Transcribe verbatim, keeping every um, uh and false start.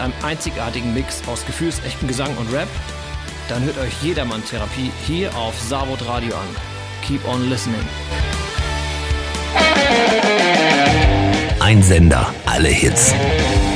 einem einzigartigen Mix aus gefühlsechtem Gesang und Rap? Dann hört euch Jedermann Therapie hier auf Savod Radio an. Keep on listening. Ein Sender, alle Hits.